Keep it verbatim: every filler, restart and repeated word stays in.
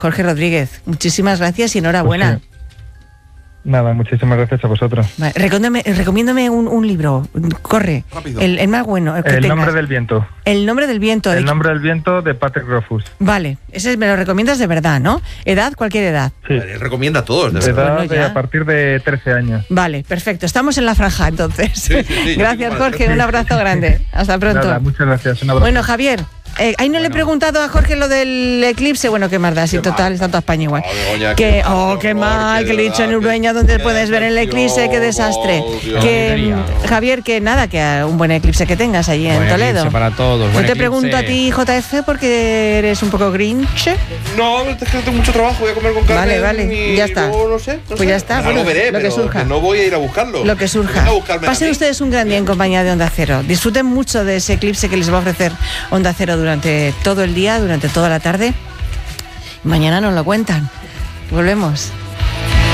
Jorge Rodríguez, muchísimas gracias y enhorabuena. Pues sí. Nada, muchísimas gracias a vosotros. Vale, recomiéndame, recomiéndame un, un libro, corre, el, el más bueno. El, que El tengas. nombre del viento. El nombre del viento. El de... nombre del viento de Patrick Rothfuss. Vale, ese me lo recomiendas de verdad, ¿no? ¿Edad? Cualquier edad. Sí. Él recomienda a todos, de Edad verdad. Bueno, de ya. a partir de trece años. Vale, perfecto. Estamos en la franja, entonces. Sí, sí, sí, Gracias, yo Jorge. sí. Un abrazo grande. Hasta pronto. Nada, muchas gracias. Un abrazo. Bueno, Javier, eh, ahí no le he preguntado a Jorge lo del eclipse. Bueno, qué más da, si Qué total, mal. está toda España igual. Oh, Begoña, que, qué mal, oh, qué qué horror, mal, qué que le he dicho en verdad, Urueña qué- donde qué puedes ver el eclipse, qué desastre. Oh, Dios. Que, Dios. Javier, que nada, que un buen eclipse que tengas allí en Buen Toledo. eclipse para todos, Yo buen te eclipse. pregunto a ti, J F, porque eres un poco grinch. No, es que tengo mucho trabajo, voy a comer con carne. Vale, vale, y ya está. luego no sé, no Pues sé. ya está, Algo bueno, veré, lo que pero surja. que no voy a ir a buscarlo. Lo que surja. Venga a buscarme a Pasen mí. ustedes un gran día en compañía de Onda Cero. Disfruten mucho de ese eclipse que les va a ofrecer Onda Cero durante todo el día, durante toda la tarde. Mañana nos lo cuentan. Volvemos.